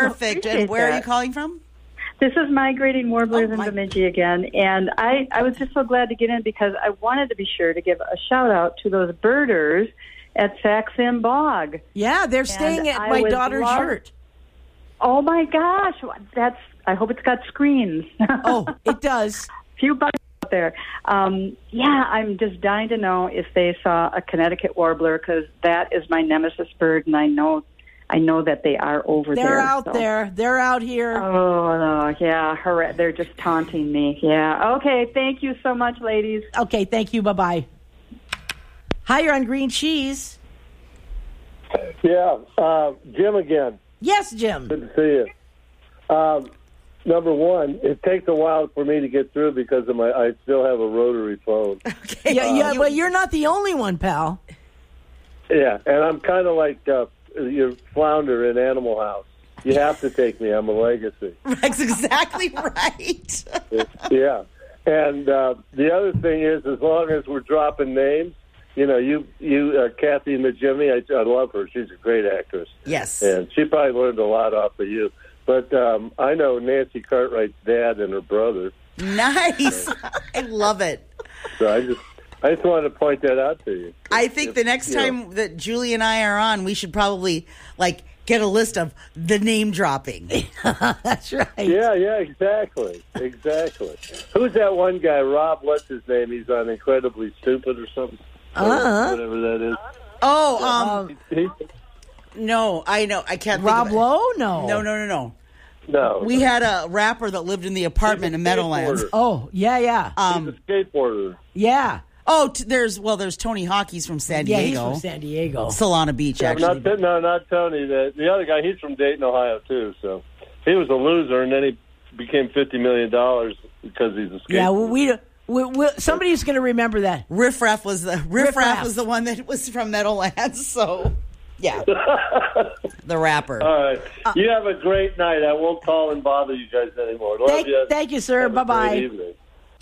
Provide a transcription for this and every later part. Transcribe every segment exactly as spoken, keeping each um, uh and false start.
Perfect. And where that. Are you calling from? This is Migrating Warblers oh, in my- Bemidji again. And I, I was just so glad to get in because I wanted to be sure to give a shout-out to those birders at Saxon Bog. Yeah, they're staying and at I my would daughter's love- yurt. Oh, my gosh. That's. I hope it's got screens. Oh, it does. Few bugs out there. Um, yeah, I'm just dying to know if they saw a Connecticut warbler because that is my nemesis bird, and I know I know that they are over They're there. They're out so. there. They're out here. Oh, no, yeah. Hooray. They're just taunting me. Yeah. Okay, thank you so much, ladies. Okay, thank you. Bye-bye. Hi, you're on Green Cheese. Yeah, uh, Jim again. Yes, Jim. Good to see you. Um, number one, it takes a while for me to get through because of my. I still have a rotary phone. Okay. Yeah, yeah, but you're not the only one, pal. Yeah, and I'm kind of like uh, your flounder in Animal House. You have to take me. I'm a legacy. That's exactly right. Yeah, and uh, the other thing is, as long as we're dropping names, you know, you, you, uh, Kathy Najimy, I, I love her. She's a great actress. Yes. And she probably learned a lot off of you. But um, I know Nancy Cartwright's dad and her brother. Nice. I love it. So I just, I just wanted to point that out to you. I think if, the next time know. that Julie and I are on, we should probably, like, get a list of the name dropping. That's right. Yeah, yeah, exactly. Exactly. Who's that one guy, Rob, what's his name? He's on Incredibly Stupid or something. Uh-huh. Whatever that is. Oh, um, He, no, I know. I can't Rob think of it. Lowe? No. No, no, no, no. no. We had a rapper that lived in the apartment in Meadowlands. skateboarder. Oh, yeah, yeah. Um, He's a skateboarder. yeah. oh, t- there's, well, there's Tony Hawk. He's from San Yeah, Diego. he's from San Diego. Solana Beach, Yeah, actually. not, no, not Tony. The, the other guy, he's from Dayton, Ohio, too. So he was a loser, and then he became fifty million dollars because he's a skateboarder. Yeah, well, we, we, we somebody's going to remember that. Riff Raff was the Riff, Riff Raff Raff. was the one that was from Meadowlands. So, yeah, the rapper. All right. You have a great night. I won't call and bother you guys anymore. Love Thank, you. thank you, sir. Have a Bye-bye. great evening.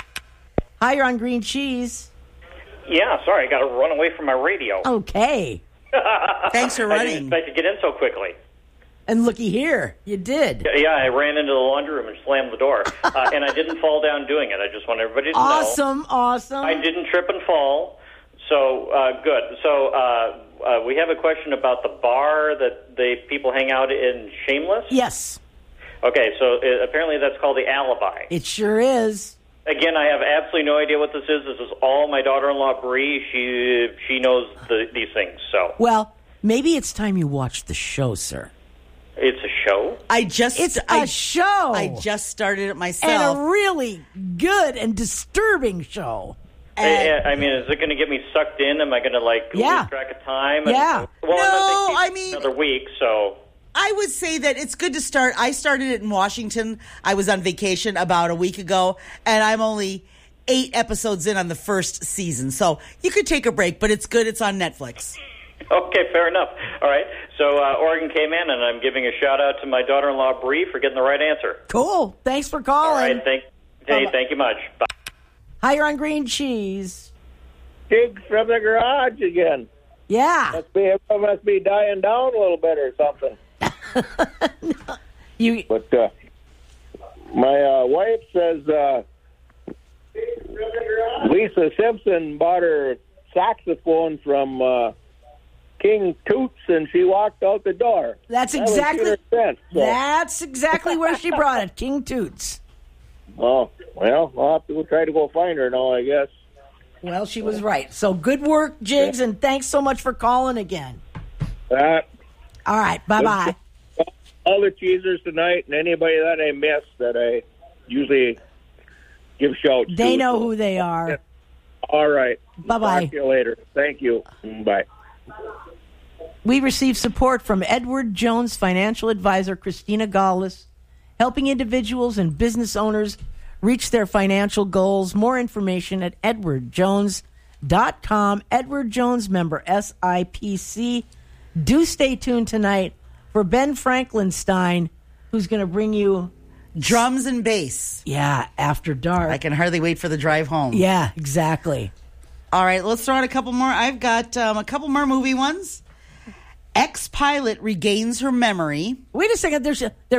Hi, you're on Green Cheese. Yeah, sorry, I got to run away from my radio. Okay. Thanks for I running. didn't expect to get in so quickly. And looky here. You did. Yeah, I ran into the laundry room and slammed the door. Uh, and I didn't fall down doing it. I just want everybody to know. Awesome, awesome. I didn't trip and fall. So, uh, good. So, uh, uh, we have a question about the bar that the people hang out in Shameless. Yes, Okay, so uh, apparently that's called the Alibi. it sure is. Again, I have absolutely no idea what this is. This is all my daughter-in-law, Bree. She she knows the, these things, so. Well, maybe it's time you watch the show, sir. It's a show? I just It's I, a show. I just started it and myself. a really good and disturbing show. And- I, I mean, is it going to get me sucked in? Am I going to, like, Yeah. lose track of time? Yeah. Well, No, I'm on I vacation mean- another week, so. I would say that it's good to start. I started it in Washington. I was on vacation about a week ago, and I'm only eight episodes in on the first season. So you could take a break, but it's good. It's on Netflix. Okay, fair enough. All right. So, uh, Oregon K-Man, and I'm giving a shout-out to my daughter-in-law, Bree, for getting the right answer. Cool. Thanks for All calling. right. Thank, hey, Bye-bye. thank you much. Bye. Hi, you're on Green Cheese. Gigs from the garage again. Yeah. Must be it must be dying down a little bit or something. You. But uh, my uh, wife says uh, Lisa Simpson bought her saxophone from uh, King Toots, and she walked out the door. That's That was exactly. two cents, so. That's exactly where she brought it. King Toots. Oh, well, I'll have to go try to go find her now, I guess. Well, she was right. So good work, Jigs, and thanks so much for calling again. Uh, All right. Bye bye. all the cheesers tonight, and anybody that I miss that I usually give shouts to. They know who they are. All right. Bye-bye. Talk to you later. Thank you. Bye. We receive support from Edward Jones financial advisor Christina Gaulis, helping individuals and business owners reach their financial goals. More information at edward jones dot com. Edward Jones, member S I P C. Do stay tuned tonight for Ben Franklinstein, who's going to bring you Drums and bass. Yeah, after dark. I can hardly wait for the drive home. Yeah, exactly. All right, let's throw out a couple more. I've got um, a couple more movie ones. Ex-pilot regains her memory. Wait a second. There's a,